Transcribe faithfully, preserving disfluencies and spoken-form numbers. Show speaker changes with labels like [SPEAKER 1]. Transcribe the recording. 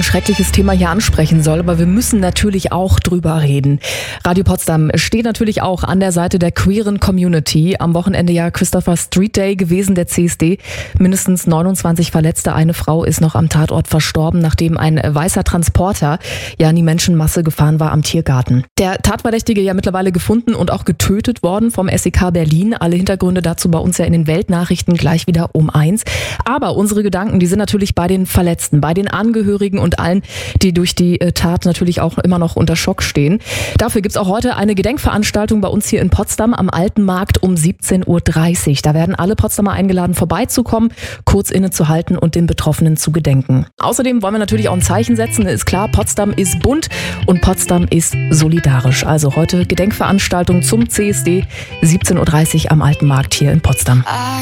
[SPEAKER 1] ein schreckliches Thema hier ansprechen soll, aber wir müssen natürlich auch drüber reden. Radio Potsdam steht natürlich auch an der Seite der queeren Community. Am Wochenende ja Christopher Street Day gewesen, der C S D. Mindestens neunundzwanzig Verletzte. Eine Frau ist noch am Tatort verstorben, nachdem ein weißer Transporter ja in die Menschenmasse gefahren war am Tiergarten. Der Tatverdächtige ja mittlerweile gefunden und auch getötet worden vom S E K Berlin. Alle Hintergründe dazu bei uns ja in den Weltnachrichten gleich wieder um eins. Aber unsere Gedanken, die sind natürlich bei den Verletzten, bei den Angehörigen und allen, die durch die Tat natürlich auch immer noch unter Schock stehen. Dafür gibt's auch heute eine Gedenkveranstaltung bei uns hier in Potsdam am Alten Markt um siebzehn Uhr dreißig. Da werden alle Potsdamer eingeladen, vorbeizukommen, kurz innezuhalten und den Betroffenen zu gedenken. Außerdem wollen wir natürlich auch ein Zeichen setzen. Ist klar, Potsdam ist bunt und Potsdam ist solidarisch. Also heute Gedenkveranstaltung zum C S D, siebzehn Uhr dreißig am Alten Markt hier in Potsdam.